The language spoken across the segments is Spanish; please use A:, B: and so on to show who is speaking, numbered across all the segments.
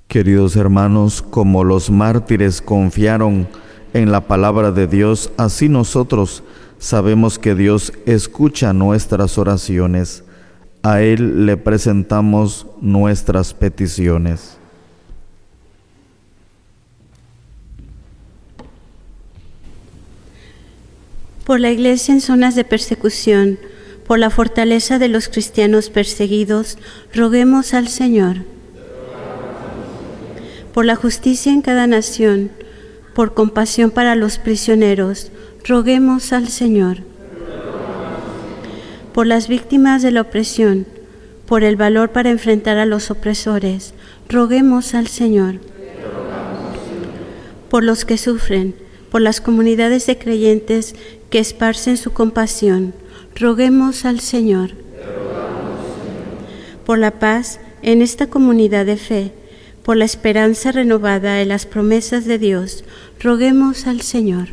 A: Queridos hermanos, como los mártires confiaron en la palabra de Dios, así nosotros sabemos que Dios escucha nuestras oraciones. A Él le presentamos nuestras peticiones.
B: Por la Iglesia en zonas de persecución, por la fortaleza de los cristianos perseguidos, roguemos al Señor. Por la justicia en cada nación, por compasión para los prisioneros, roguemos al Señor. Por las víctimas de la opresión, por el valor para enfrentar a los opresores, roguemos al Señor. Por los que sufren, por las comunidades de creyentes que esparcen su compasión, roguemos al Señor. Por la paz en esta comunidad de fe, por la esperanza renovada en las promesas de Dios, roguemos al Señor.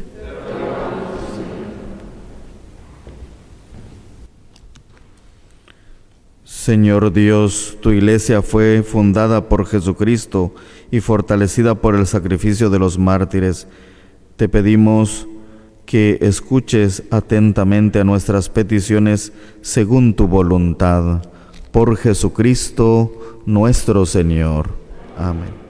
A: Señor Dios, tu Iglesia fue fundada por Jesucristo y fortalecida por el sacrificio de los mártires. Te pedimos que escuches atentamente a nuestras peticiones según tu voluntad. Por Jesucristo nuestro Señor. Amén.